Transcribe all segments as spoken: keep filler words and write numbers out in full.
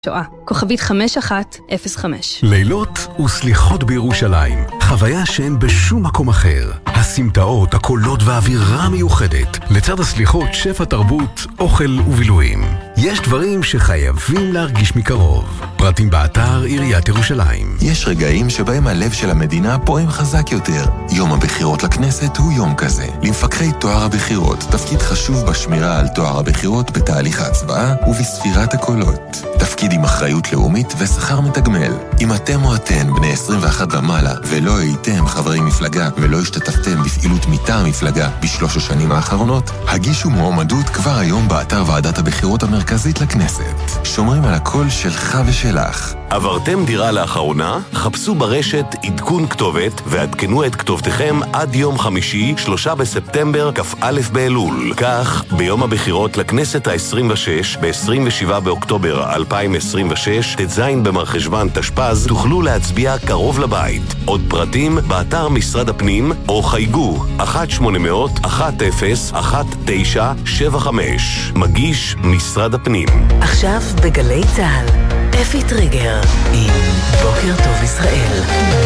שואה, כוכבית חמש אחת אפס חמש. לילות וסליחות בירושלים, חוויה שאין בשום מקום אחר. הסמטאות, הקולות והאווירה מיוחדת. לצד הסליחות, שפע תרבות, אוכל ובילויים. יש דברים שחייבים להרגיש מקרוב. פרטים באתר עיריית ירושלים. יש רגעים שבהם הלב של המדינה פועם חזק יותר. יום הבחירות לכנסת הוא יום כזה. למפקחי תואר הבחירות, תפקיד חשוב בשמירה על תואר הבחירות בתהליך ההצבעה ובספירת הקולות. תפקיד עם אחריות לאומית ושכר מתגמל. אם אתם או אתן בני עשרים ואחת ומעלה ולא הייתם חברי מפלגה ולא השתתפתם בפעילות מטעם מפלגה בשלוש השנים האחרונות, הגישו מועמדות כבר היום באתר ועדת הבחירות המרכזית לכנסת. שומרים על הקול שלך ושלך. עברתם דירה לאחרונה? חפשו ברשת עדכון כתובת ועדכנו את כתובתכם עד יום חמישי, שלושה בספטמבר, כ"א באלול. כך, ביום הבחירות לכנסת ה-עשרים ושש, ב-עשרים ושבעה באוקטובר אלפיים עשרים ושש, ט"ז במרחשוון תשפ"ז, תוכלו להצביע קרוב לבית. עוד פרטים באתר משרד הפנים או חייגו אחת שמונה אפס אפס אחת אפס אחת תשע שבע חמש. מגיש משרד הפנים. עכשיו בגלי צהל, אפי טריגר עם בוקר טוב ישראל.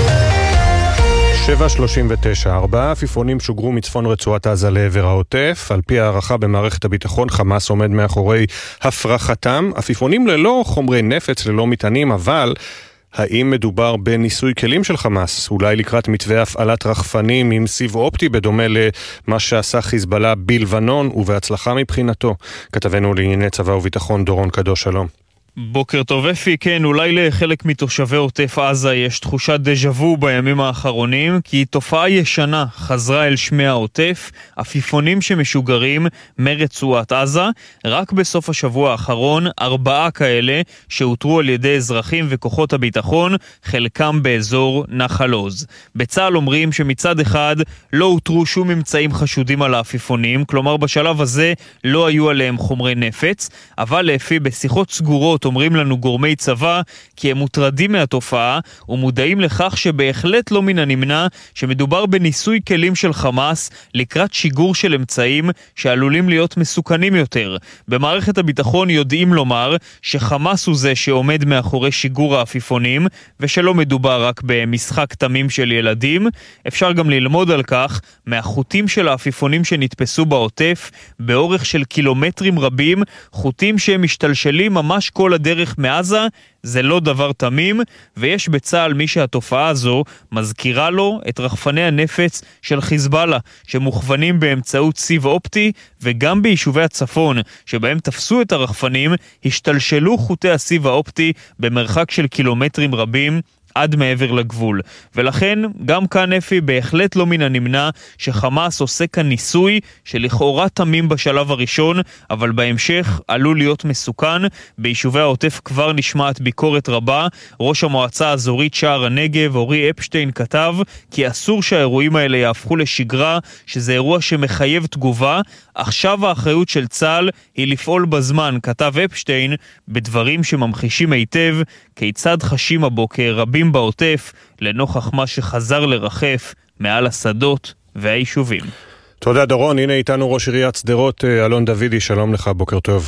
שבע שלושים ותשע, ארבעה עפיפונים שוגרו מצפון רצועת עזה לעבר העוטף. על פי הערכה במערכת הביטחון, חמאס עומד מאחורי הפרחתם. עפיפונים ללא חומרי נפץ, ללא מטענים, אבל האם מדובר בניסוי כלים של חמאס? אולי לקראת מתווה הפעלת רחפנים עם סיב אופטי, בדומה למה שעשה חיזבאללה בלבנון, ובהצלחה מבחינתו. כתבנו לענייני צבא וביטחון דורון קדוש, שלום. בוקר טוב אפי. כן, אולי לחלק מתושבי עוטף עזה יש תחושת דז'ה-וו בימים האחרונים, כי תופעה ישנה חזרה אל שמי העוטף, עפיפונים שמשוגרים מרצועת עזה. רק בסוף השבוע האחרון ארבעה כאלה שהותרו על ידי אזרחים וכוחות הביטחון, חלקם באזור נחל עוז. בצה"ל אומרים שמצד אחד לא הותרו שום ממצאים חשודים על העפיפונים, כלומר בשלב הזה לא היו עליהם חומרי נפץ, אבל אפי, בשיחות סגורות אומרים לנו גורמי צבא כי הם מוטרדים מהתופעה ומודעים לכך שבהחלט לא מן הנמנע שמדובר בניסוי כלים של חמאס לקראת שיגור של אמצעים שעלולים להיות מסוכנים יותר. במערכת הביטחון יודעים לומר שחמאס הוא זה שעומד מאחורי שיגור העפיפונים ושלא מדובר רק במשחק תמים של ילדים. אפשר גם ללמוד על כך מהחוטים של העפיפונים שנתפסו בעוטף באורך של קילומטרים רבים, חוטים שהם משתלשלים ממש כל הדרך מעזה. זה לא דבר תמים, ויש בצה"ל מי שהתופעה הזו מזכירה לו את רחפני הנפץ של חיזבאללה, שמוכוונים באמצעות סיב אופטי, וגם ביישובי הצפון, שבהם תפסו את הרחפנים, השתלשלו חוטי הסיב האופטי במרחק של קילומטרים רבים, עד מעבר לגבול. ולכן, גם כאן אפי, בהחלט לא מן הנמנע שחמאס עושה כאן ניסוי שלכאורה תמים בשלב הראשון, אבל בהמשך עלול להיות מסוכן. ביישובי העוטף כבר נשמעת ביקורת רבה. ראש המועצה האזורית שער הנגב, אורי אפשטיין, כתב כי אסור שהאירועים האלה יהפכו לשגרה, שזה אירוע שמחייב תגובה. עכשיו האחריות של צה"ל היא לפעול בזמן, כתב אפשטיין, בדברים שממחישים היטב כיצד חשים הבוקר רבים בעוטף לנוכח מה שחזר לרחף מעל השדות והיישובים. תודה דורון. הנה איתנו ראש עיריית שדרות אלון דוידי, שלום לך, בוקר טוב.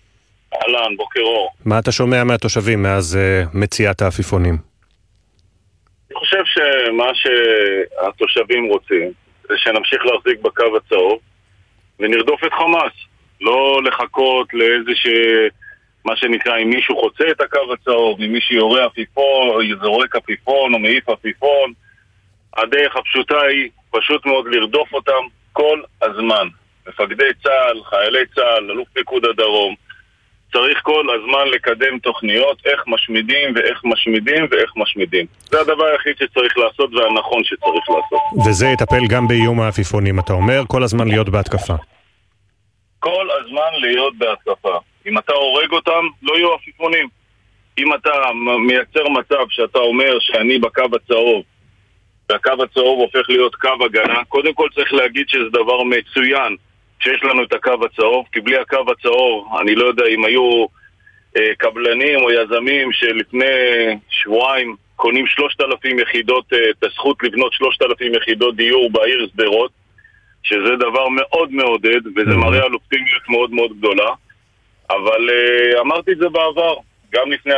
אהלן, בוקר אור. מה אתה שומע מהתושבים מאז uh, מציאת העפיפונים? אני חושב שמה שהתושבים רוצים זה שנמשיך להחזיק בקו הצהוב ונרדוף את חמאס, לא לחכות לאיזה ש... מה שנקרא, אם מישהו חוצה את הקו הצהוב, אם מישהו יורה עפיפון, או יזורק עפיפון, או מעיף עפיפון. הדרך הפשוטה היא פשוט מאוד לרדוף אותם כל הזמן. מפקדי צה"ל, חיילי צה"ל, אלוף פיקוד הדרום, צריך כל הזמן לקדם תוכניות איך משמידים ואיך משמידים ואיך משמידים. זה הדבר היחיד שצריך לעשות והנכון שצריך לעשות. וזה יטפל גם באיום העפיפונים, אתה אומר, כל הזמן להיות בהתקפה. כל הזמן להיות בהתקפה. אם אתה הורג אותם, לא יהיו עפיפונים. אם אתה מייצר מצב שאתה אומר שאני בקו הצהוב, והקו הצהוב הופך להיות קו הגנה, קודם כל צריך להגיד שזה דבר מצוין שיש לנו את הקו הצהוב, כי בלי הקו הצהוב, אני לא יודע אם היו אה, קבלנים או יזמים שלפני שבועיים קונים שלושת אלפים יחידות, אה, את הזכות לבנות שלושת אלפים יחידות דיור בעיר שדרות, שזה דבר מאוד מעודד, וזה מראה על אופטימיות מאוד מאוד גדולה. אבל uh, אמרתי את זה בעבר, גם לפני